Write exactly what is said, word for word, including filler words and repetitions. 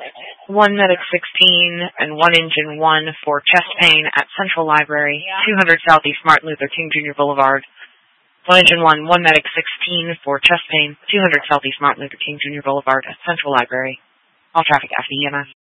one Medic sixteen and one Engine one for chest pain at Central Library, two hundred Southeast Martin Luther King Junior Boulevard. one Engine one, one Medic sixteen for chest pain, two hundred Southeast Martin Luther King Junior Boulevard at Central Library. All traffic after E M S.